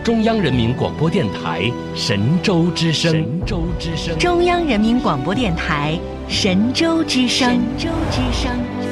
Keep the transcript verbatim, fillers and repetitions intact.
中央人民广播电台神州之声。神州之声。 中央人民广播电台神州之声。神州之声。